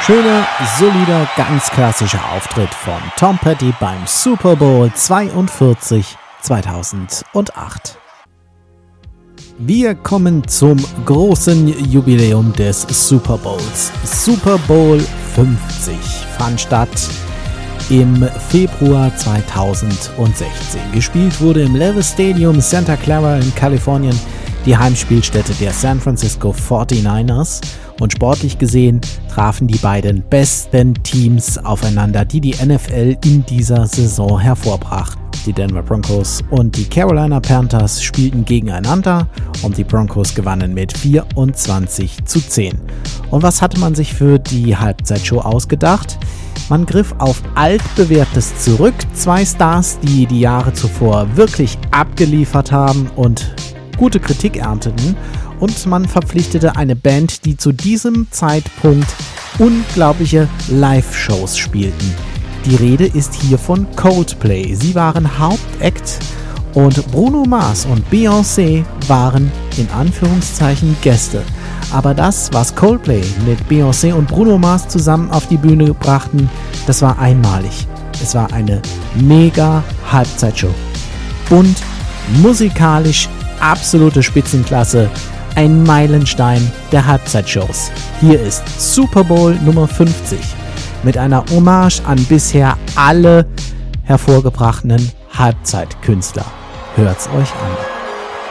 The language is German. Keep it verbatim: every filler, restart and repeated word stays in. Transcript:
Schöner, solider, ganz klassischer Auftritt von Tom Petty beim Super Bowl zweiundvierzig zweitausendacht. Wir kommen zum großen Jubiläum des Super Bowls. Super Bowl fünfzig fand statt im Februar zweitausendsechzehn. Gespielt wurde im Levi's Stadium Santa Clara in Kalifornien, die Heimspielstätte der San Francisco forty-niners. Und sportlich gesehen trafen die beiden besten Teams aufeinander, die die N F L in dieser Saison hervorbrachten. Die Denver Broncos und die Carolina Panthers spielten gegeneinander und die Broncos gewannen mit vierundzwanzig zu zehn. Und was hatte man sich für die Halbzeitshow ausgedacht? Man griff auf altbewährtes zurück, zwei Stars, die die Jahre zuvor wirklich abgeliefert haben und gute Kritik ernteten, und man verpflichtete eine Band, die zu diesem Zeitpunkt unglaubliche Live-Shows spielten. Die Rede ist hier von Coldplay. Sie waren Hauptakt und Bruno Mars und Beyoncé waren in Anführungszeichen Gäste. Aber das, was Coldplay mit Beyoncé und Bruno Mars zusammen auf die Bühne brachten, das war einmalig. Es war eine mega Halbzeitshow. Bunt, musikalisch, absolute Spitzenklasse, ein Meilenstein der Halbzeitshows. Hier ist Super Bowl Nummer fünfzig mit einer Hommage an bisher alle hervorgebrachten Halbzeitkünstler. Hört's euch an.